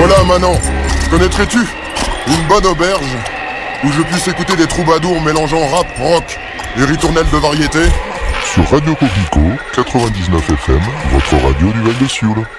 Voilà, Manon, connaîtrais-tu une bonne auberge où je puisse écouter des troubadours mélangeant rap, rock et ritournelles de variété? Sur Radio Coquelicot, 99 FM, votre radio du Val de Sioule.